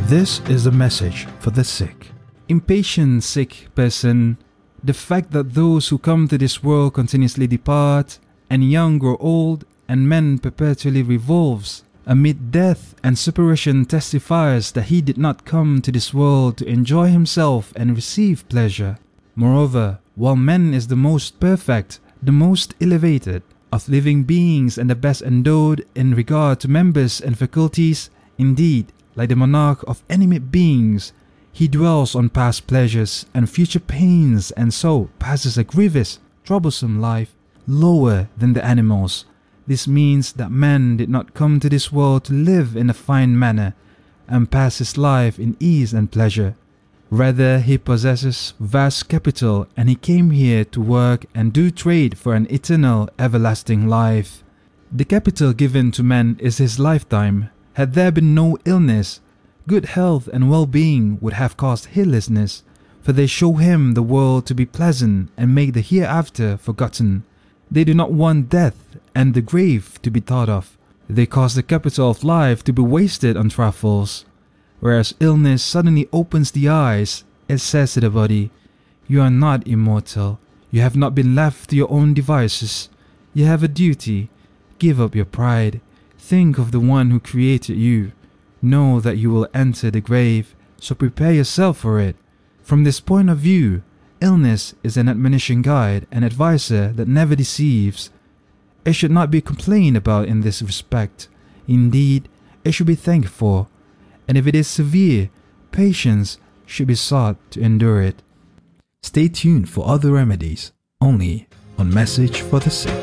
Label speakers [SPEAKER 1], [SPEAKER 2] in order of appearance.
[SPEAKER 1] This is a message for the sick. Impatient sick person, the fact that those who come to this world continuously depart, and young grow old, and men perpetually revolves amid death and separation testifies that he did not come to this world to enjoy himself and receive pleasure. Moreover, while man is the most perfect, the most elevated of living beings and the best endowed in regard to members and faculties, indeed, like the monarch of animate beings, he dwells on past pleasures and future pains, and so passes a grievous, troublesome life, lower than the animals. This means that man did not come to this world to live in a fine manner and pass his life in ease and pleasure. Rather, he possesses vast capital, and he came here to work and do trade for an eternal, everlasting life. The capital given to man is his lifetime. Had there been no illness, good health and well-being would have caused heedlessness, for they show him the world to be pleasant and make the hereafter forgotten. They do not want death and the grave to be thought of. They cause the capital of life to be wasted on trifles. Whereas illness suddenly opens the eyes, it says to the body, "You are not immortal. You have not been left to your own devices. You have a duty. Give up your pride. Think of the one who created you. Know that you will enter the grave, so prepare yourself for it." From this point of view, illness is an admonishing guide and advisor that never deceives. It should not be complained about in this respect. Indeed, it should be thanked for. And if it is severe, patience should be sought to endure it. Stay tuned for other remedies, only on Message for the Sick.